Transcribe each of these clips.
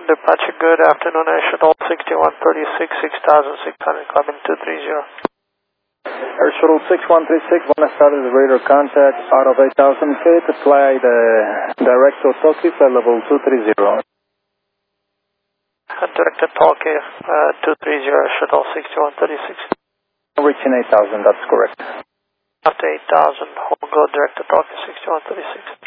Departure, good afternoon, Air Shuttle 6136, 6600, climbing 230. Air Shuttle 6136, buenas tardes, radar contact, out of 8000 feet, fly the direct to Tokyo, flight level 230. Direct to Tokyo, 230, Air Shuttle 6136. Reaching 8000, that's correct. After 8000, we'll go direct to Tokyo 6136.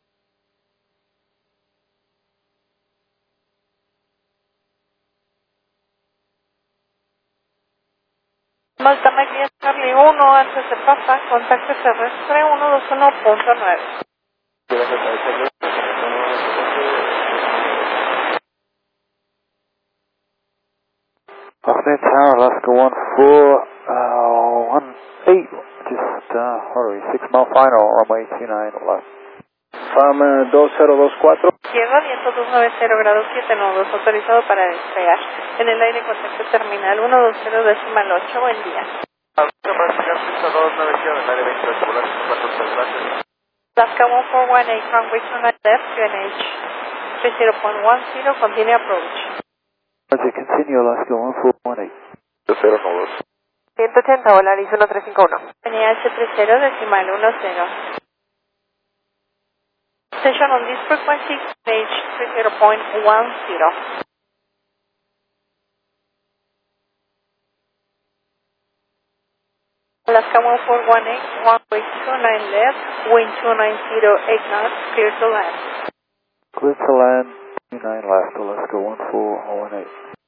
Malta Mike Charlie 1, antes de pasa, contacto terrestre 121.9. Afternoon Tower, Alaska 1418, just, what are we, 6 mile final, runway 29 left. FAM 2024. Izquierda, viento 290 grados 7 nudos, autorizado para despegar. En el aire contacto terminal 120 decimal 8, buen día. Alaska 1418, runway 29 left, QNH 30.10, continue approach. Roger, continue Alaska 1418. 180, Volaris 1351. NH 30 decimal 10. Station on this frequency, page 30.10. Alaska 1418, runway 29 left, wind 290, 8 knots, clear to land. Clear to land, 29 left, Alaska 1418.